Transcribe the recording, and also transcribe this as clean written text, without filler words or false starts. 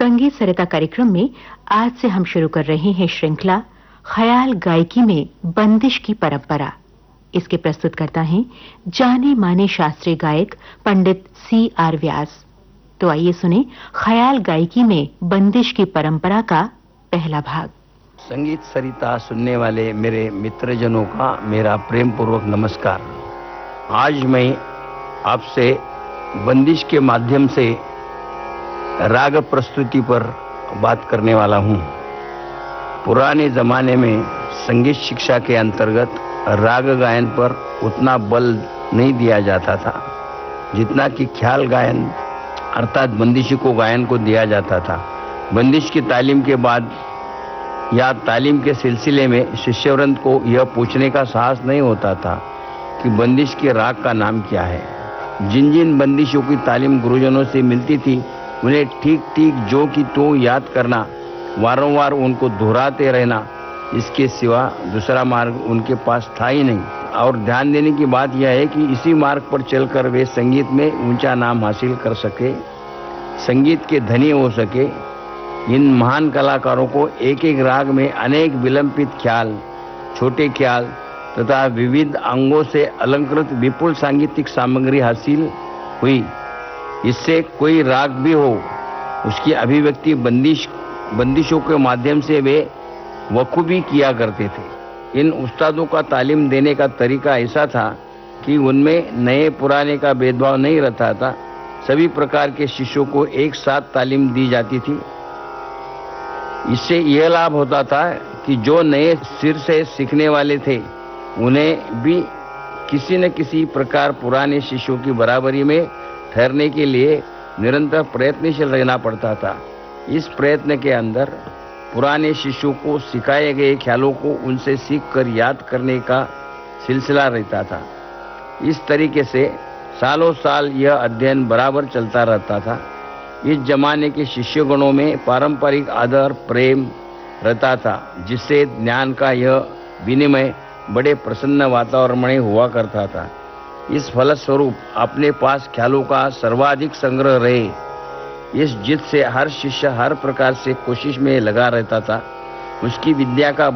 संगीत सरिता कार्यक्रम में आज से हम शुरू कर रहे हैं श्रृंखला ख्याल गायकी में बंदिश की परंपरा। इसके प्रस्तुतकर्ता हैं जाने माने शास्त्रीय गायक पंडित C.R. व्यास। तो आइए सुने ख्याल गायकी में बंदिश की परंपरा का पहला भाग। संगीत सरिता सुनने वाले मेरे मित्रजनों का मेरा प्रेम पूर्वक नमस्कार। आज मैं आपसे बंदिश के माध्यम से राग प्रस्तुति पर बात करने वाला हूँ। पुराने जमाने में संगीत शिक्षा के अंतर्गत राग गायन पर उतना बल नहीं दिया जाता था जितना कि ख्याल गायन अर्थात बंदिशी को गायन को दिया जाता था। बंदिश की तालीम के बाद या तालीम के सिलसिले में शिष्यवृंद को यह पूछने का साहस नहीं होता था कि बंदिश के राग का नाम क्या है। जिन जिन बंदिशों की तालीम गुरुजनों से मिलती थी उन्हें ठीक ठीक जो कि तो याद करना, वारंवार उनको दोहराते रहना, इसके सिवा दूसरा मार्ग उनके पास था ही नहीं। और ध्यान देने की बात यह है कि इसी मार्ग पर चलकर वे संगीत में ऊंचा नाम हासिल कर सके, संगीत के धनी हो सके। इन महान कलाकारों को एक एक राग में अनेक विलंबित ख्याल, छोटे ख्याल तथा विविध अंगों से अलंकृत विपुल सांगीतिक सामग्री हासिल हुई। इससे कोई राग भी हो उसकी अभिव्यक्ति बंदिशों के माध्यम से वे बखूबी किया करते थे। इन उस्तादों का तालीम देने का तरीका ऐसा था कि उनमें नए पुराने का भेदभाव नहीं रहता था। सभी प्रकार के शिष्यों को एक साथ तालीम दी जाती थी। इससे यह लाभ होता था कि जो नए सिर से सीखने वाले थे उन्हें भी किसी न किसी प्रकार पुराने शिष्यों की बराबरी में ठहरने के लिए निरंतर प्रयत्नशील रहना पड़ता था। इस प्रयत्न के अंदर पुराने शिष्यों को सिखाए गए ख्यालों को उनसे सीखकर याद करने का सिलसिला रहता था। इस तरीके से सालों साल यह अध्ययन बराबर चलता रहता था। इस जमाने के शिष्यगणों में पारंपरिक आदर प्रेम रहता था, जिससे ज्ञान का यह विनिमय बड़े प्रसन्न वातावरण में हुआ करता था। इस फलस्वरूप अपने पास ख्यालों का सर्वाधिक संग्रह रहे, इस जिद से हर शिष्य हर प्रकार से कोशिश में लगा रहता था। उसकी विद्या का